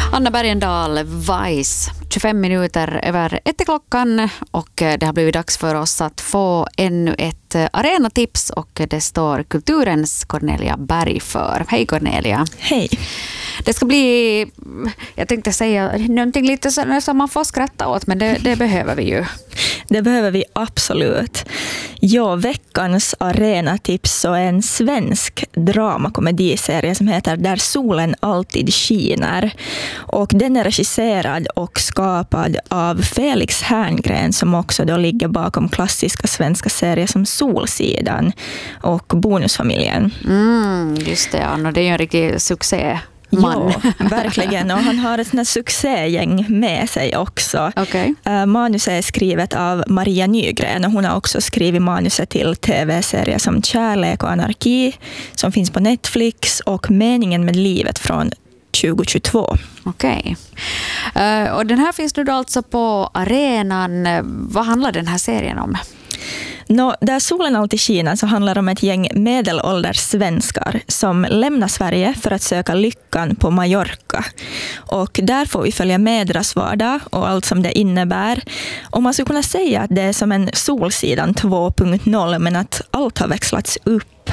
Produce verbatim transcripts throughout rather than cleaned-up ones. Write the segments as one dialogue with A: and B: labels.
A: Anna Bergendahl, Vice. tjugofem minuter över ett klockan och det har blivit dags för oss att få ännu ett arenatips och det står Kulturens Cornelia Berg för. Hej Cornelia.
B: Hej.
A: Det ska bli, jag tänkte säga någonting lite som man får skratta åt, men det, det behöver vi ju.
B: Det behöver vi absolut. Ja, veckans arenatips är en svensk dramakomediserie som heter Där solen alltid skiner. Och den är regisserad och skapad av Felix Herngren som också då ligger bakom klassiska svenska serier som Solsidan och Bonusfamiljen.
A: Mm, just det, Anna. Det är ju en riktig succé. Man.
B: Ja, verkligen. Och han har ett sånt här succégäng med sig också.
A: Okay.
B: Uh, manuset är skrivet av Maria Nygren och hon har också skrivit manuset till tv-serier som Kärlek och anarki som finns på Netflix och Meningen med livet från tjugohundratjugotvå.
A: Okej. Okay. Uh, och den här finns nu då alltså på arenan. Vad handlar den här serien om?
B: Nå, där solen alltid skiner så handlar det om ett gäng medelålders svenskar som lämnar Sverige för att söka lyckan på Mallorca. Och där får vi följa med deras vardag och allt som det innebär. Och man skulle kunna säga att det är som en Solsidan två punkt noll men att allt har växlats upp.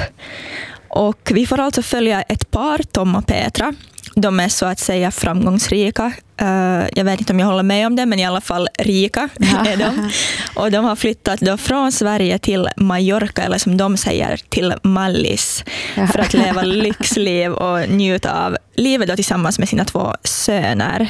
B: Och vi får alltså följa ett par, Tom och Petra. De är så att säga framgångsrika. Uh, jag vet inte om jag håller med om det, men i alla fall rika är de. Och de har flyttat då från Sverige till Mallorca, eller som de säger, till Mallis. För att leva lyxliv och njuta av livet då tillsammans med sina två söner.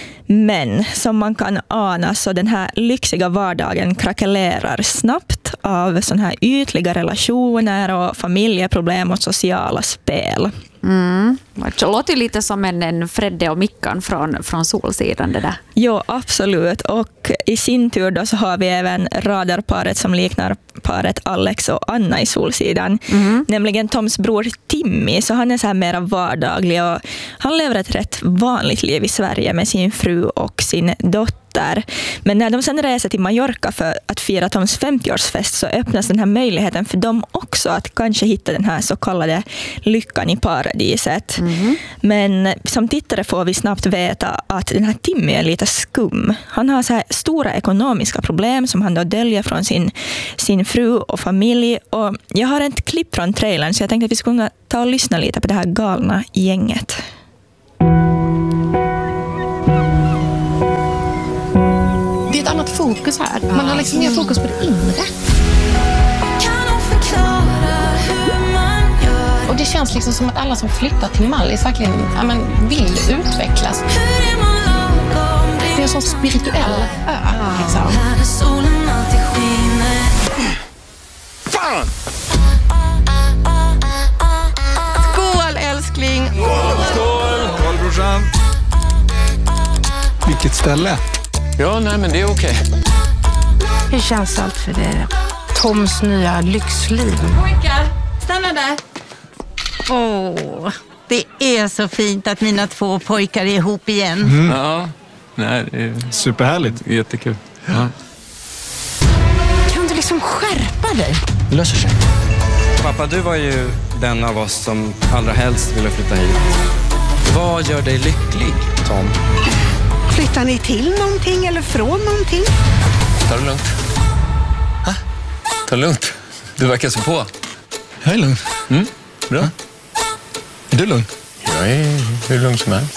B: Men som man kan ana så den här lyxiga vardagen krackelerar snabbt av såna här ytliga relationer och familjeproblem och sociala spel.
A: Mm. Det låter lite som en, en Fredde och Mickan från, från Solsidan det där.
B: Ja, absolut. Och i sin tur då så har vi även radarparet som liknar paret Alex och Anna i Solsidan. Mm. Nämligen Toms bror Timmy. Så han är så här mer vardaglig och han lever ett rätt vanligt liv i Sverige med sin fru och sin dotter. Men när de sen reser till Mallorca för att fira Toms femtioårsfest så öppnas den här möjligheten för dem också att kanske hitta den här så kallade lyckan i paradiset. Mm. Men som tittare får vi snabbt veta att den här Timmy är lite skum. Han har så här stora ekonomiska problem som han då döljer från sin, sin fru och familj. Och jag har ett klipp från trailern så jag tänkte att vi skulle ta och lyssna lite på det här galna gänget.
C: Det är ett annat fokus här. Man har liksom mer fokus på det inre. Och det känns liksom som att alla som flyttar till Mallis verkligen ja, men, vill utvecklas. Det är en sån spirituell ö. Liksom.
D: Fan!
C: Skål älskling!
D: Skål! Skål brorsan!
E: Vilket ställe?
D: Ja, nej men det är okej.
C: Hur känns allt för dig? Toms nya lyxliv.
F: Pojkar, stanna där. Åh, oh, det är så fint att mina två pojkar är ihop igen.
D: Mm. Ja, nej, det är
E: superhärligt.
D: Jättekul. Ja.
C: Kan du liksom skärpa dig?
D: Det löser sig.
G: Pappa, du var ju den av oss som allra helst ville flytta hit. Vad gör dig lycklig, Tom?
H: Flyttar ni till någonting eller från någonting?
D: Ta det lugnt. Ha? Ta det lugnt. Du verkar så på.
E: Jag är lugn.
D: Mm, bra.
E: Ja. Är du lugn?
D: Jag är hur lugn som är.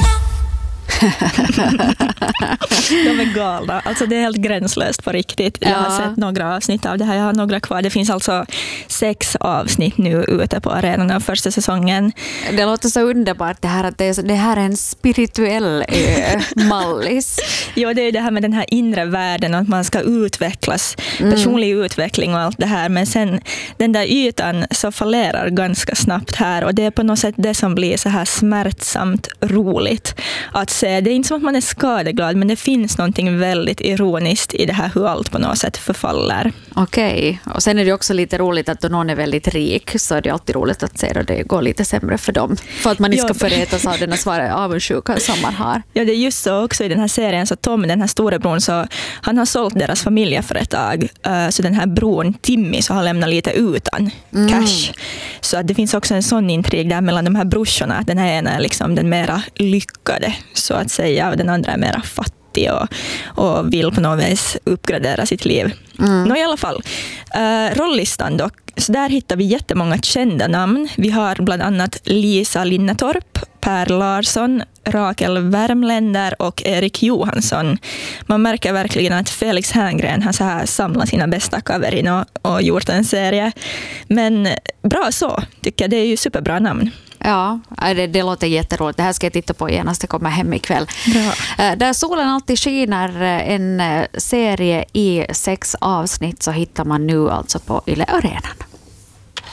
B: De är galna. Alltså det är helt gränslöst på riktigt. Jag har
A: Ja.
B: sett några avsnitt av det här. Jag har några kvar. Det finns alltså sex avsnitt nu ute på arenan av första säsongen.
A: Det låter så underbart det här att det, är, det här är en spirituell ö, Mallis.
B: Ja, det är det här med den här inre världen och att man ska utvecklas.
A: Mm.
B: Personlig utveckling och allt det här. Men sen den där ytan så fallerar ganska snabbt här. Och det är på något sätt det som blir så här smärtsamt roligt att se. Det är inte som att man är skadeglad, men det finns någonting väldigt ironiskt i det här hur allt på något sätt förfaller.
A: Okej, och sen är det också lite roligt att då någon är väldigt rik så är det alltid roligt att se att det går lite sämre för dem. För att man inte ska förrätas av den här svåra avundsjukan som man har.
B: Ja, det är just så också i den här serien. Så Tom, den här stora bron, så han har sålt deras familjeföretag. Så den här bron, Timmy, så har lämnat lite utan mm. cash. Så att det finns också en sån intrig där mellan de här brorsorna. Att den här ena är liksom den mera lyckade, så att säga. Och den andra är mera fattig. Och, och vill på något vis uppgradera sitt liv. Mm. Nå, i alla fall, uh, rolllistan dock, så där hittar vi jättemånga kända namn. Vi har bland annat Lisa Linnetorp, Per Larsson, Rakel Värmländer och Erik Johansson. Man märker verkligen att Felix Herngren har så här samlat sina bästa coverin och, och gjort en serie. Men bra så, tycker jag. Det är ju superbra namn.
A: Ja, det, det låter jätteroligt. Det här ska jag titta på genast, det kommer hem ikväll. Bra. Där solen alltid skiner, en serie i sex avsnitt, så hittar man nu alltså på Yle Arenan.